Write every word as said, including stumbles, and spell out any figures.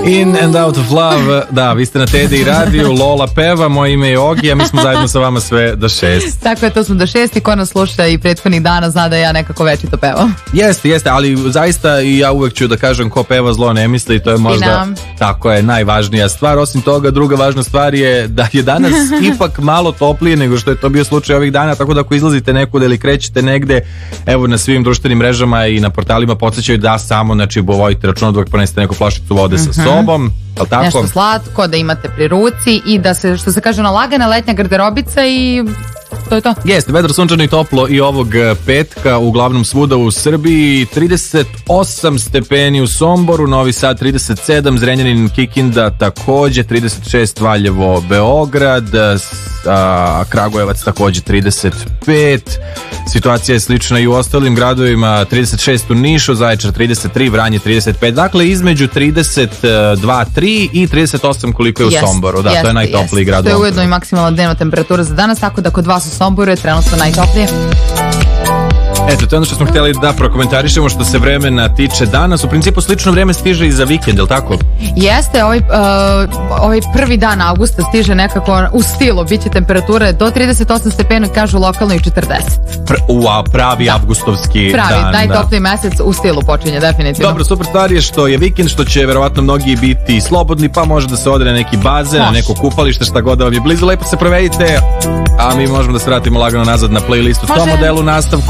In and Out of Love, da, vi ste na Teddy radiju, Lola peva, moje ime je Ogi, a mi smo zajedno sa vama sve do šest. Tako je, to smo do šest i ko nas sluša i prethodnih dana zna da ja nekako večito pevam. Jeste, jeste, ali zaista i ja uvek ću da kažem ko peva zlo ne misli i to je možda, Istina. tako je, najvažnija stvar. Osim toga, druga važna stvar je da je danas ipak malo toplije nego što je to bio slučaj ovih dana, tako da ako izlazite nekuda ili krećete negde, evo na svim društvenim mrežama i na portalima podsjećaju da samo, znači, vodite računa da uvek ponesete neku flašicu vode sa Mhm. sobom. Tako? Nešto slatko da imate pri ruci i da se, što se kaže, nalagana letnja garderobica i to je to. Jeste, vedro, sunčano i toplo i ovog petka, uglavnom svuda u Srbiji. Trideset osam stepeni u Somboru, Novi Sad trideset sedam, Zrenjanin, Kikinda takođe, trideset šest Valjevo, Beograd, a, Kragujevac takođe trideset pet. Situacija je slična i u ostalim gradovima, trideset šest u Nišu, Zaječar trideset tri, Vranje trideset pet, dakle između trideset dva tri i trideset osam koliko je u Jest, Somboru. Da, jeste, to je najtopliji jeste. grad. To je ujedno i maksimalna dnevna temperatura za danas, tako da kod vas u Somboru je trenutno najtoplije. Eto, to je ono što smo htjeli da prokomentarišemo što se vremena tiče danas. U principu slično vreme stiže i za vikend, je li tako? Jeste, ovaj, uh, ovaj prvi dan avgusta stiže nekako u stilu, bit će temperature do trideset osam stepena, kažu lokalno i četrdeset. Pr Ua, pravi da. avgustovski pravi, dan. najtopliji da. mesec u stilu počinje, definitivno. Dobro, super stvar je što je vikend, što će verovatno mnogi biti slobodni, pa može da se ode na neki bazen, na neko kupalište, šta god da vam je blizu. Lepo se provedite, a mi možemo da se vratimo lagano nazad na playlistu s tom modelu nastavku.